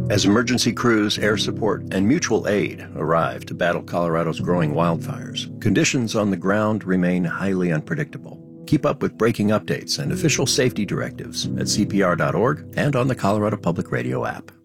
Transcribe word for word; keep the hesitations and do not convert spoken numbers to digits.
As emergency crews, air support, and mutual aid arrive to battle Colorado's growing wildfires, conditions on the ground remain highly unpredictable. Keep up with breaking updates and official safety directives at C P R dot org and on the Colorado Public Radio app.